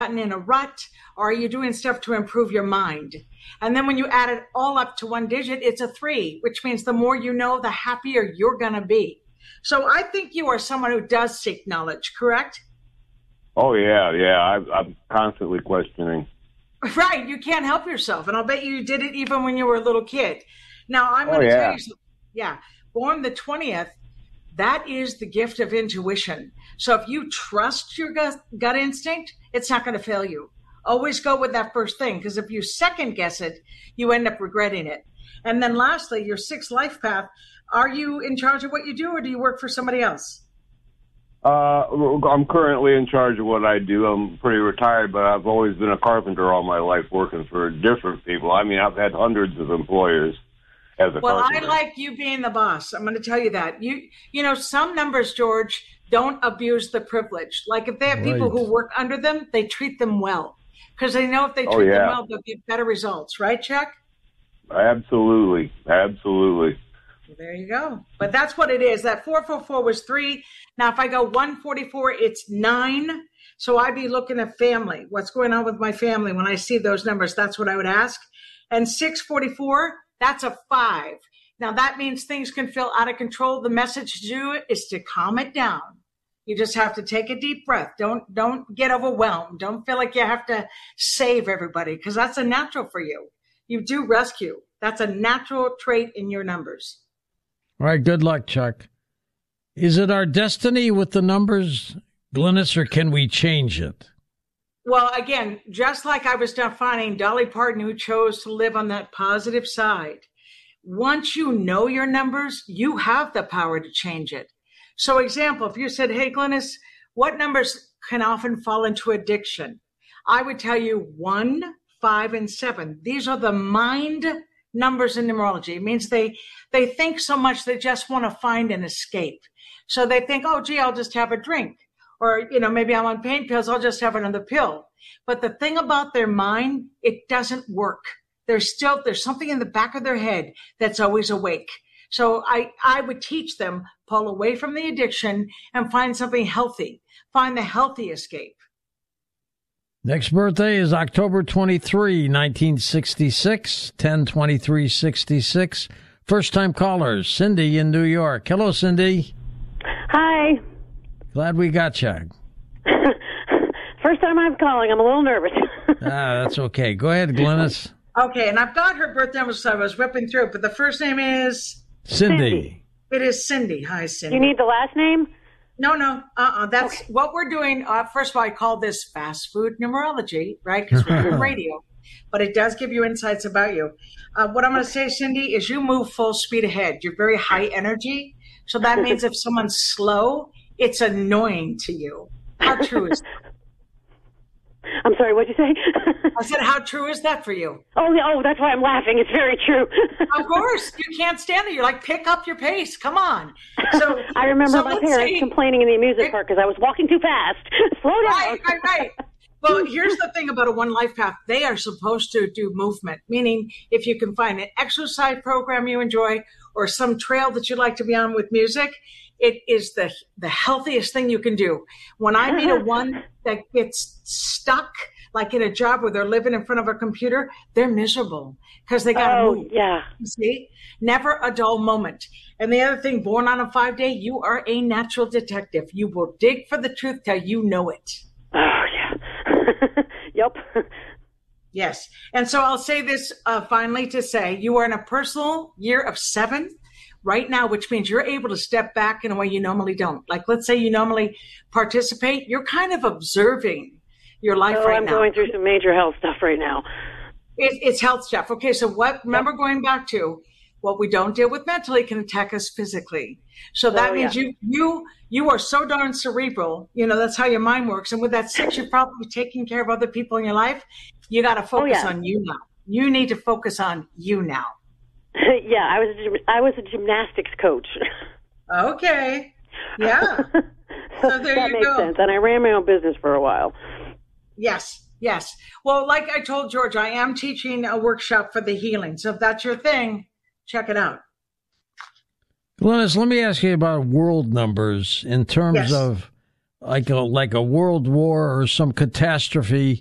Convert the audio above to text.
gotten in a rut, or are you doing stuff to improve your mind? And then when you add it all up to one digit, it's a 3, which means the more you know, the happier you're going to be. So I think you are someone who does seek knowledge, correct? Oh, yeah. I'm constantly questioning. Right. You can't help yourself. And I'll bet you did it even when you were a little kid. Now, I'm going to tell you something. Yeah. Born the 20th, that is the gift of intuition. So if you trust your gut instinct, it's not going to fail you. Always go with that first thing, because if you second guess it, you end up regretting it. And then lastly, your 6th life path. Are you in charge of what you do, or do you work for somebody else? I'm currently in charge of what I do. I'm pretty retired, but I've always been a carpenter all my life, working for different people. I mean, I've had hundreds of employers as a carpenter. I like you being the boss. I'm going to tell you that. You know, some numbers, George, don't abuse the privilege. Like if they have people who work under them, they treat them well, because they know if they treat them well, they'll get better results. Right, Chuck? Absolutely. There you go. But that's what it is. That 444 was 3. Now, if I go 144, it's 9. So I'd be looking at family. What's going on with my family? When I see those numbers, that's what I would ask. And 644, that's a 5. Now, that means things can feel out of control. The message to you is to calm it down. You just have to take a deep breath. Don't get overwhelmed. Don't feel like you have to save everybody, because that's a natural for you. You do rescue. That's a natural trait in your numbers. All right, good luck, Chuck. Is it our destiny with the numbers, Glynis, or can we change it? Well, again, just like I was defining Dolly Parton, who chose to live on that positive side, once you know your numbers, you have the power to change it. So, example, if you said, hey, Glynis, what numbers can often fall into addiction? I would tell you 1, 5, and 7. These are the mind numbers in numerology. It means they think so much they just want to find an escape. So they think, oh, gee, I'll just have a drink. Or, maybe I'm on pain pills, I'll just have another pill. But the thing about their mind, it doesn't work. There's something in the back of their head that's always awake. So I would teach them, pull away from the addiction and find something healthy. Find the healthy escape. Next birthday is October 23, 1966, 10/23/66. First-time callers, Cindy in New York. Hello, Cindy. Hi. Glad we got you. First time I'm calling. I'm a little nervous. That's okay. Go ahead, Glynis. Okay, and I've got her birth number, so I was whipping through it, but the first name is? Cindy. It is Cindy. Hi, Cindy. You need the last name? No. That's okay. What we're doing. First of all, I call this fast food numerology, right? Because we're doing radio. But it does give you insights about you. What I'm going to say, Cindy, is you move full speed ahead. You're very high energy. So that means if someone's slow, it's annoying to you. How true is that? I'm sorry, what'd you say? I said, how true is that for you? Oh, that's why I'm laughing. It's very true. Of course. You can't stand it. You're like, pick up your pace. Come on. So I remember my parents complaining in the amusement park because I was walking too fast. Slow down. Right. Well, here's the thing about a One Life Path. They are supposed to do movement, meaning if you can find an exercise program you enjoy or some trail that you'd like to be on with music, it is the healthiest thing you can do. When I meet a one that gets stuck, like in a job where they're living in front of a computer, they're miserable because they got to move. Yeah. You see? Never a dull moment. And the other thing, born on a 5-day, you are a natural detective. You will dig for the truth till you know it. Oh, yeah. Yep. Yes. And so I'll say this finally to say you are in a personal year of 7 right now, which means you're able to step back in a way you normally don't. Like, let's say you normally participate. You're kind of observing your life right I'm now. I'm going through some major health stuff right now. It's health stuff. Okay, so remember going back to what we don't deal with mentally can attack us physically. So that means you are so darn cerebral. That's how your mind works. And with that 6, you're probably taking care of other people in your life. You got to focus on you now. You need to focus on you now. Yeah, I was a gymnastics coach. Okay. Yeah. So there that you makes go. sense. And I ran my own business for a while. Yes. Well, like I told George, I am teaching a workshop for the healing. So if that's your thing, check it out. Glynis, let me ask you about world numbers in terms of like a world war or some catastrophe